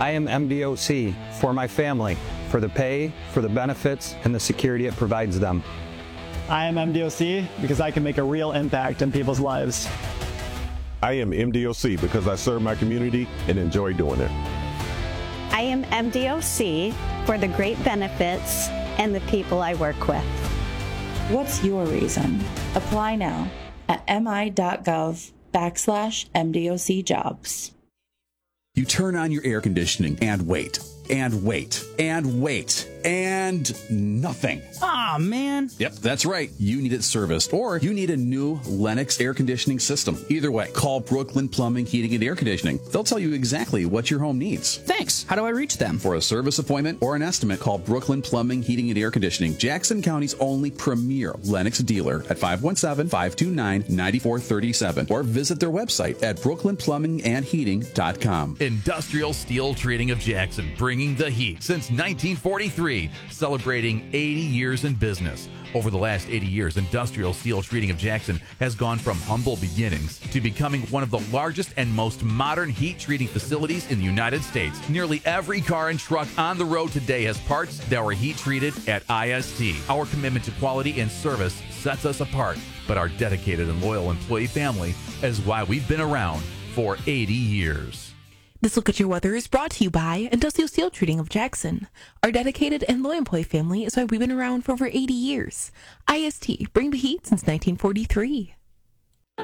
I am MDOC for my family, for the pay, for the benefits, and the security it provides them. I am MDOC because I can make a real impact in people's lives. I am MDOC because I serve my community and enjoy doing it. I am MDOC for the great benefits and the people I work with. What's your reason? Apply now at mi.gov/MDOC jobs. You turn on your air conditioning and wait, and wait, and wait, and nothing. Aw, man. Yep, that's right. You need it serviced, or you need a new Lennox air conditioning system. Either way, call Brooklyn Plumbing, Heating, and Air Conditioning. They'll tell you exactly what your home needs. Thanks. How do I reach them? For a service appointment or an estimate, call Brooklyn Plumbing, Heating, and Air Conditioning, Jackson County's only premier Lennox dealer at 517-529-9437, or visit their website at brooklynplumbingandheating.com. Industrial Steel Treating of Jackson, bringing the heat since 1943, celebrating 80 years in business. Over the last 80 years, Industrial Steel Treating of Jackson has gone from humble beginnings to becoming one of the largest and most modern heat treating facilities in the United States. Nearly every car and truck on the road today has parts that were heat treated at IST. Our commitment to quality and service sets us apart, but our dedicated and loyal employee family is why we've been around for 80 years. This Look at Your Weather is brought to you by Industrial Steel Treating of Jackson. Our dedicated and loyal employee family is why we've been around for over 80 years. IST, bring the heat since 1943.